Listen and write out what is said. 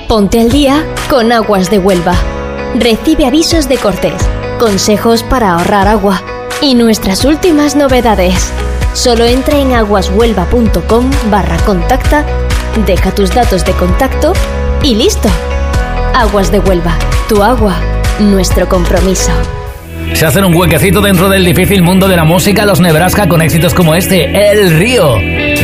Ponte al día con Aguas de Huelva. Recibe avisos de cortes, consejos para ahorrar agua y nuestras últimas novedades. Solo entra en aguashuelva.com/contacta, deja tus datos de contacto y listo. Aguas de Huelva, tu agua, nuestro compromiso. Se hacen un huequecito dentro del difícil mundo de la música los Nebraska con éxitos como este, El Río.